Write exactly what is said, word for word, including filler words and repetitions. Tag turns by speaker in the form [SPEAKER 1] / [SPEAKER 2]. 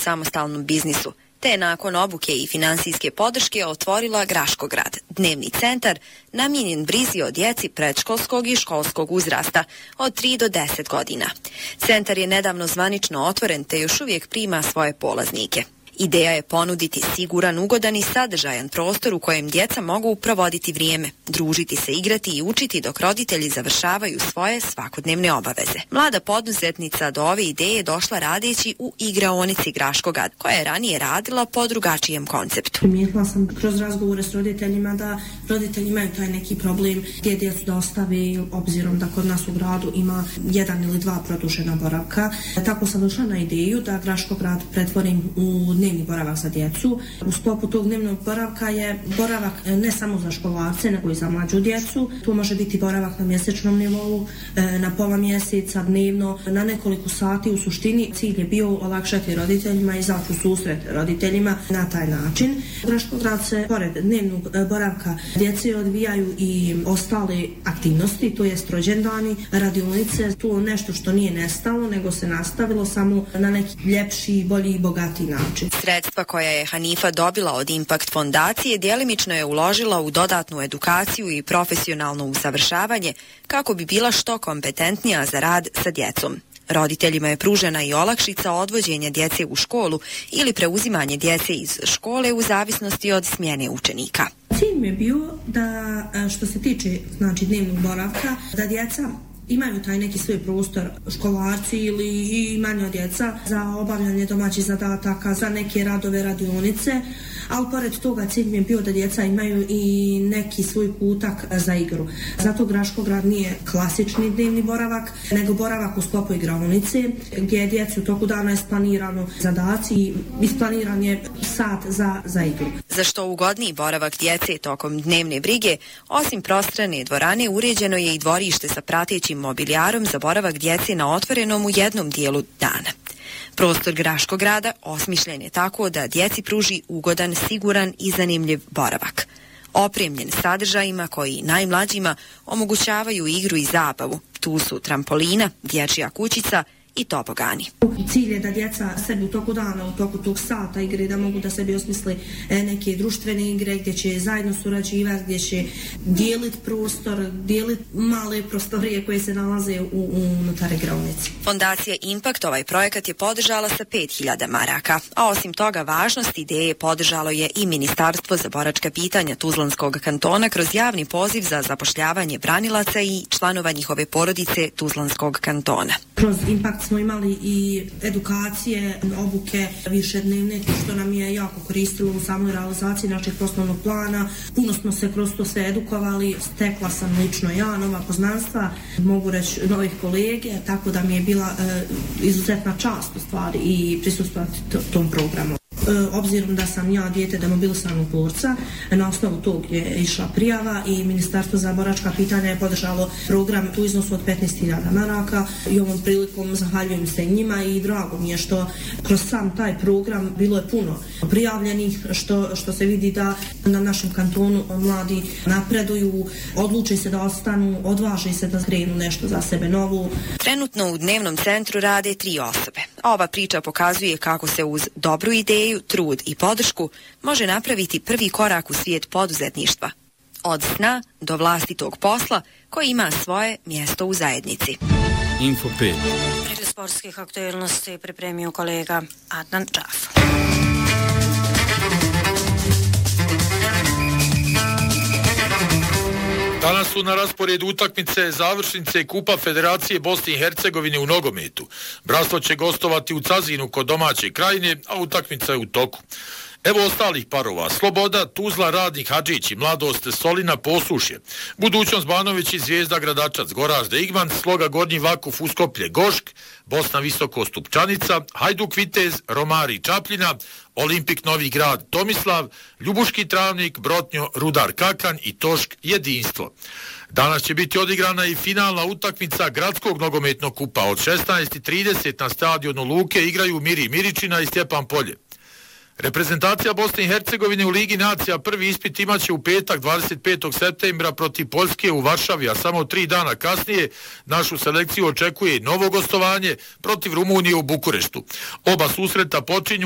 [SPEAKER 1] samostalnom biznisu, te je nakon obuke i finansijske podrške otvorila Graškograd, dnevni centar namijenjen brizi o djeci predškolskog i školskog uzrasta od tri do deset godina. Centar je nedavno zvanično otvoren te još uvijek prima svoje polaznike. Ideja je ponuditi siguran, ugodan i sadržajan prostor u kojem djeca mogu provoditi vrijeme, družiti se, igrati i učiti dok roditelji završavaju svoje svakodnevne obaveze. Mlada poduzetnica do ove ideje došla radeći u igraonici Graškograd, koja je ranije radila po drugačijem konceptu.
[SPEAKER 2] Primijetila sam kroz razgovore s roditeljima da roditelji imaju taj neki problem gdje djecu da ostave, obzirom da kod nas u gradu ima jedan ili dva produžena boravka. Tako sam došla na ideju da Graškograd pretvorim u dnevni boravak za djecu. U sklopu tog dnevnog boravka je boravak ne samo za školarce, nego i za mlađu djecu. Tu može biti boravak na mjesečnom nivou, na pola mjeseca, dnevno, na nekoliko sati. U suštini cilj je bio olakšati roditeljima i izaći u susret roditeljima na taj način. U Graškograd se pored dnevnog boravka djece odvijaju i ostale aktivnosti, to jest rođendani, radionice, tu nešto što nije nestalo, nego se nastavilo samo na neki ljepši, bolji i bogatiji način.
[SPEAKER 1] Sredstva koja je Hanifa dobila od Impact fondacije djelimično je uložila u dodatnu edukaciju i profesionalno usavršavanje kako bi bila što kompetentnija za rad sa djecom. Roditeljima je pružena i olakšica odvođenja djece u školu ili preuzimanje djece iz škole u zavisnosti od smjene učenika.
[SPEAKER 2] Cilj mi je bio da, što se tiče znači dnevnog boravka, da djeca imaju taj neki svoj prostor, školarci ili i manja djeca, za obavljanje domaćih zadataka, za neke radove, radionice, ali pored toga cilj mi je bio da djeca imaju i neki svoj kutak za igru. Zato Graškograd nije klasični dnevni boravak, nego boravak u sklopu igraonice, gdje je djeci u toku dana isplanirano zadaci i isplaniran je sat za, za igru.
[SPEAKER 1] Za što ugodniji boravak djece tokom dnevne brige, osim prostrane dvorane, uređeno je i dvorište sa pratećim mobilijarom za boravak djece na otvorenom u jednom dijelu dana. Prostor Graškograda osmišljen je tako da djeci pruži ugodan, siguran i zanimljiv boravak. Opremljen sadržajima koji najmlađima omogućavaju igru i zabavu. Tu su trampolina, dječja kućica i tobogani.
[SPEAKER 2] Cilj je da djeca sebi u toku dana, u toku tog sata igre, da mogu da sebi osmisli neke društvene igre gdje će zajedno surađivati, gdje će dijeliti prostor, dijeliti male prostorije koje se nalaze u, u unutar igraonice.
[SPEAKER 1] Fondacija Impact ovaj projekat je podržala sa pet hiljada maraka, a osim toga važnost ideje podržalo je i Ministarstvo za boračka pitanja Tuzlanskog kantona kroz javni poziv za zapošljavanje branilaca i članova njihove porodice Tuzlanskog kantona.
[SPEAKER 2] Kroz Impact smo imali i edukacije, obuke višednevne, što nam je jako koristilo u samoj realizaciji našeg poslovnog plana. Puno smo se kroz to sve edukovali, stekla sam lično ja nova poznanstva, mogu reći novih kolege, tako da mi je bila e, izuzetna čast u stvari i prisustvovati tom programu. Obzirom da sam ja dijete demobilisanog borca, na osnovu tog je išla prijava i Ministarstvo za boračka pitanja je podržalo program u iznosu od petnaest hiljada maraka i ovom prilikom zahvaljujem se njima i drago mi je što kroz sam taj program bilo je puno prijavljenih, što, što se vidi da na našem kantonu mladi napreduju, odluče se da ostanu, odvaže se da krenu nešto za sebe novo.
[SPEAKER 1] Trenutno u dnevnom centru rade tri osobe. Ova priča pokazuje kako se uz dobru ideju, trud i podršku može napraviti prvi korak u svijet poduzetništva. Od sna do vlastitog posla koji ima svoje mjesto u zajednici.
[SPEAKER 3] Info pet.
[SPEAKER 4] Pregled sportskih aktualnosti pripremio kolega Adnan Džaf.
[SPEAKER 5] Danas su na rasporedu utakmice završnice Kupa Federacije Bosne i Hercegovine u nogometu. Bratstvo će gostovati u Cazinu kod domaće Krajine, a utakmica je u toku. Evo ostalih parova. Sloboda, Tuzla, Radnik, Hadžić i Mladost, Solina, Posušje. Budućnost, Banović i Zvijezda, Gradačac, Goražde, Igman, Sloga, Gornji Vakuf, Uskoplje, Gošk, Bosna Visoko, Stupčanica, Hajduk, Vitez, Romari, Čapljina, Olimpik, Novi Grad, Tomislav, Ljubuški Travnik, Brotnjo, Rudar, Kakan i Tošk, Jedinstvo. Danas će biti odigrana i finalna utakmica Gradskog nogometnog kupa. Od šesnaest i trideset na stadionu Luke igraju Miri Miričina i Stjepan Polje. Reprezentacija Bosne i Hercegovine u Ligi nacija prvi ispit imaće u petak dvadeset petog septembra protiv Poljske u Varšavi, a samo tri dana kasnije našu selekciju očekuje novo gostovanje protiv Rumunije u Bukureštu. Oba susreta počinju